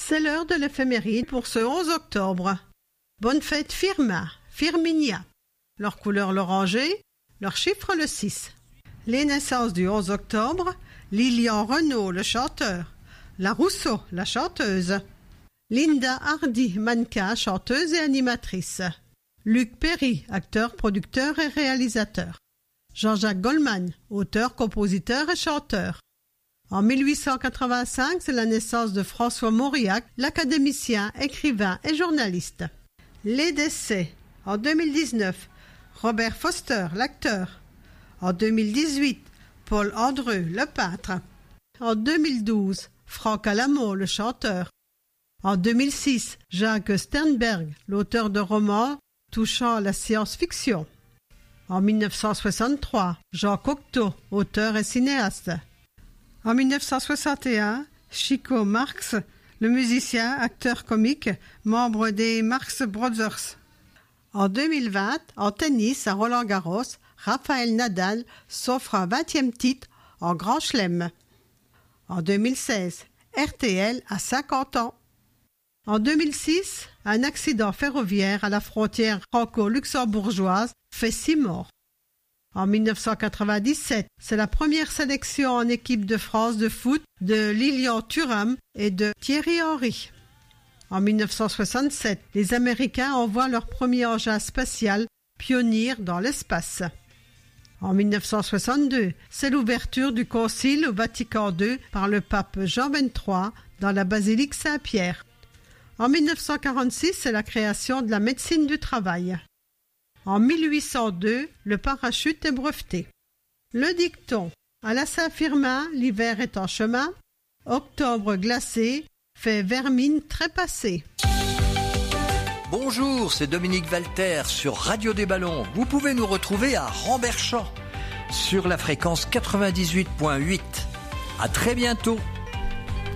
C'est l'heure de l'éphéméride pour ce 11 octobre. Bonne fête Firmin, Firminia. Leur couleur l'oranger, leur chiffre le 6. Les naissances du 11 octobre, Lilian Renaud, le chanteur. La Rousseau, la chanteuse. Linda Hardy, mannequin, chanteuse et animatrice. Luc Perry, acteur, producteur et réalisateur. Jean-Jacques Goldman, auteur, compositeur et chanteur. En 1885, c'est la naissance de François Mauriac, l'académicien, écrivain et journaliste. Les décès. En 2019, Robert Foster, l'acteur. En 2018, Paul Andreu, le peintre. En 2012, Franck Alamo, le chanteur. En 2006, Jacques Sternberg, l'auteur de romans touchant la science-fiction. En 1963, Jean Cocteau, auteur et cinéaste. En 1961, Chico Marx, le musicien, acteur comique, membre des Marx Brothers. En 2020, en tennis à Roland-Garros, Rafael Nadal s'offre un 20e titre en Grand Chelem. En 2016, RTL a 50 ans. En 2006, un accident ferroviaire à la frontière franco-luxembourgeoise fait 6 morts. En 1997, c'est la première sélection en équipe de France de foot de Lilian Thuram et de Thierry Henry. En 1967, les Américains envoient leur premier engin spatial Pioneer dans l'espace. En 1962, c'est l'ouverture du concile au Vatican II par le pape Jean XXIII dans la basilique Saint-Pierre. En 1946, c'est la création de la médecine du travail. En 1802, le parachute est breveté. Le dicton « À la Saint-Firmin, l'hiver est en chemin. Octobre glacé, fait vermine trépassée. » Bonjour, c'est Dominique Walter sur Radio des Ballons. Vous pouvez nous retrouver à Ramberchamps sur la fréquence 98.8. À très bientôt.